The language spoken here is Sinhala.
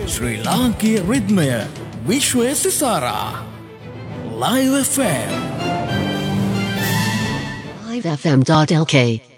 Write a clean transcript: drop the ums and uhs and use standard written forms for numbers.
ශ්‍රී ලාංකීය රිද්මය විශ්වය සිසාරා Live FM livefm.lk